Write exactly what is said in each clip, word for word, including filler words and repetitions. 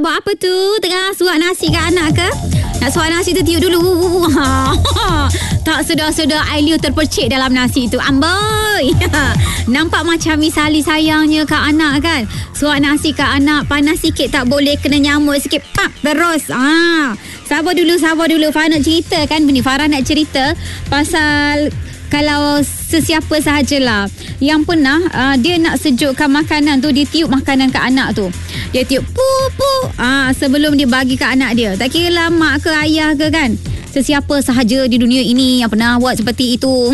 buat apa tu? Tengah suap nasi kat anak ke? Nak suap nasi tu tiup dulu. Tak sedar-sedar air liur terpercik dalam nasi tu. Amboi. Nampak macam misali sayangnya kat anak kan. Suap nasi kat anak, panas sikit tak boleh, kena nyamuk sikit. Pak, terus. Ah, sabar dulu, sabar dulu. Farah nak cerita kan bini. Farah nak cerita pasal kalau sesiapa sahajalah yang pernah uh, dia nak sejukkan makanan tu, dia tiup makanan kat anak tu. Dia tiup pu-pu ah, sebelum dia bagi kat anak dia. Tak kira lah mak ke ayah ke kan. Sesiapa sahaja di dunia ini yang pernah buat seperti itu.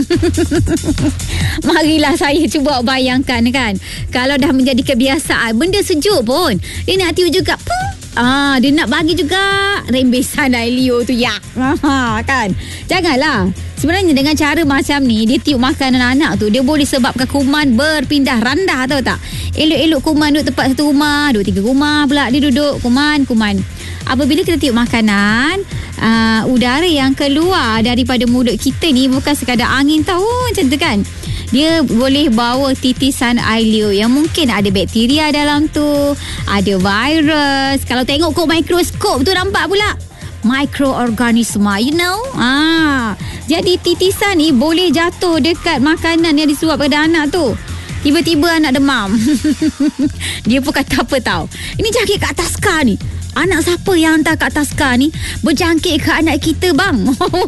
Marilah saya cuba bayangkan kan. Kalau dah menjadi kebiasaan, benda sejuk pun dia nak tiup juga. Puh. Ah, dia nak bagi juga rembesan air liur tu. Ya. Ah, kan. Janganlah. Sebenarnya dengan cara macam ni, dia tiup makanan anak tu, dia boleh sebabkan kuman berpindah randah, tahu tak? Elok-elok kuman duduk tempat satu rumah, duduk tiga rumah pula dia duduk. Kuman, kuman. Apabila kita tiup makanan, uh, udara yang keluar daripada mulut kita ni bukan sekadar angin tau, macam tu kan? Dia boleh bawa titisan air liur yang mungkin ada bakteria dalam tu, ada virus. Kalau tengok kod mikroskop tu nampak pula mikroorganisma, you know. Ah, jadi titisan ni boleh jatuh dekat makanan yang disuap pada anak tu. Tiba-tiba anak demam. Dia pun kata apa tau, ini jangkit kat atas kar ni. Anak siapa yang hantar kat atas kar ni berjangkit ke anak kita bang?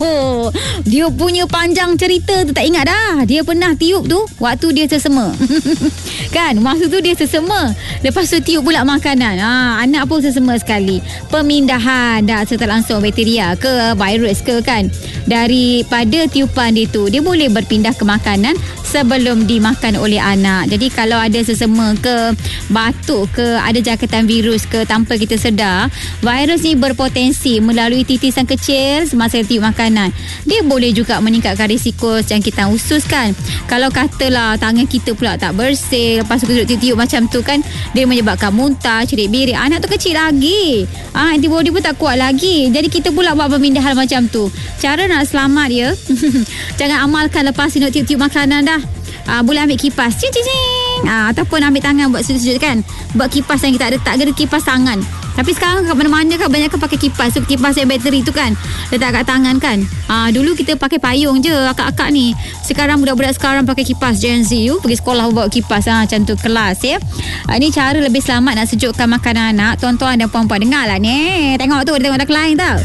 Dia punya panjang cerita tu tak ingat dah. Dia pernah tiup tu waktu dia sesama. Kan, masa tu dia sesama. Lepas tu tiup pula makanan. Ha, anak pun sesama sekali. Pemindahan dah serta langsung bakteria ke virus ke kan. Daripada tiupan dia tu, dia boleh berpindah ke makanan sebelum dimakan oleh anak. Jadi kalau ada sesama ke, batuk ke, ada jangkitan virus ke tanpa kita sedar, virus ni berpotensi melalui titisan kecil semasa tiup makanan. Dia boleh juga meningkatkan risiko jangkitan usus kan. Kalau katalah tangan kita pula tak bersih, lepas tu duduk tiup macam tu kan, dia menyebabkan muntah, cerit birik. Anak tu kecil lagi, ah, antibody pun tak kuat lagi. Jadi kita pula buat pemindahan macam tu. Cara nak selamat dia, jangan amalkan lepas nak tiup-tiup makanan dah. Ah, boleh ambil kipas, cing cing cing. Ah, ataupun ambil tangan buat sujud-sujud kan. Buat kipas yang kita ada, tak ada kipas tangan. Tapi sekarang kat mana-mana kan banyak kan pakai kipas. So, kipas yang bateri tu kan, letak kat tangan kan. Ah, dulu kita pakai payung je akak-akak ni. Sekarang budak-budak sekarang pakai kipas Gen Z. You pergi sekolah bawa kipas, ah, macam tu kelas ya. Ah, ni cara lebih selamat nak sejukkan makanan anak. Tuan-tuan dan puan-puan dengar lah ni. Tengok tu, dia tengok dah lain tau.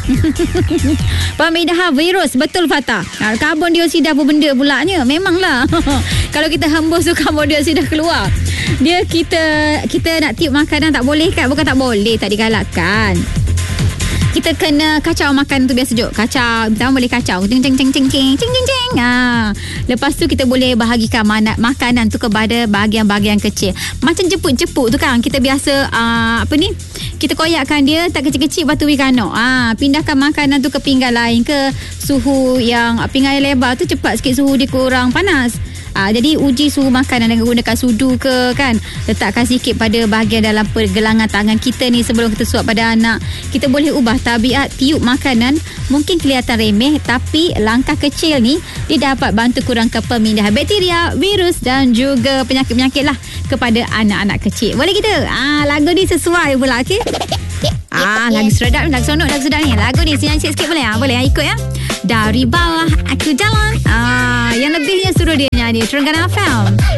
Pemindahan virus, betul Fatah. Ha, karbon dioksida apa benda pulanya? Memanglah. Kalau kita hembus tu karbon dioksida keluar. Dia kita kita nak tiup makanan tak boleh kan? Bukan tak boleh, tak digalakkan. Kita kena kacau makanan tu biar sejuk. Kacau, pertama boleh kacau. Cing cing cing cing cing cing cing. Ha. Lepas tu kita boleh bahagikan mana, makanan tu kepada bahagian-bahagian kecil. Macam jeput-jeput tu kan. Kita biasa uh, apa ni? Kita koyakkan dia tak kecil-kecil, lepas tu kanok. Ah, pindahkan makanan tu ke pinggan lain ke suhu yang pinggan yang lebar tu cepat sikit suhu dia kurang panas. Ah, jadi uji suhu makanan dengan gunakan sudu ke kan. Letakkan sikit pada bahagian dalam pergelangan tangan kita ni sebelum kita suap pada anak. Kita boleh ubah tabiat tiup makanan. Mungkin kelihatan remeh, tapi langkah kecil ni dia dapat bantu kurangkan pemindahan bakteria, virus dan juga penyakit-penyakit lah kepada anak-anak kecil. Boleh kita? Ah, lagu ni sesuai pula, okey? Ah, lagu sedap, lagu sonok, lagu sedap ni. Lagu ni senang sikit boleh ah? Boleh ah, ikut ya. Dari bawah aku jalan. Ah, yang lebihnya suruh dia nyanyi. Terengganu F M.